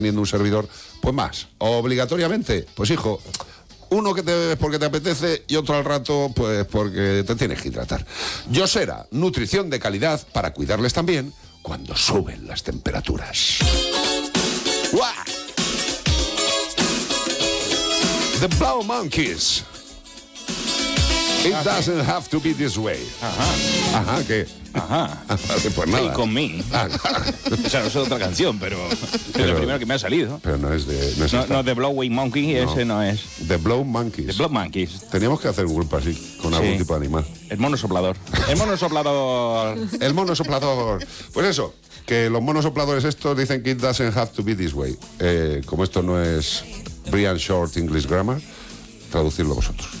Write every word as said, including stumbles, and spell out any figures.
teniendo un servidor, pues más. Obligatoriamente, pues hijo, uno que te bebes porque te apetece y otro al rato, pues porque te tienes que hidratar. Yosera, nutrición de calidad para cuidarles también cuando suben las temperaturas. ¡Guau! The Blow Monkeys. It doesn't have to be this way. Ajá. Ajá, ¿qué? Ajá. Vale, pues nada. Take on me. Ah, O sea, no es otra canción, pero, Pero- es lo primero que me ha salido. pero no es de... No es No, esta. no, The Blowing Monkey, No. ese no es. The Blow Monkeys. The Blow Monkeys. Teníamos que hacer un grupo así, con algún Sí. tipo de animal. El mono soplador. El mono soplador. El mono soplador. Pues eso, que los monos sopladores estos dicen que it doesn't have to be this way. Eh, como esto no es Brian Short English Grammar, traducirlo vosotros.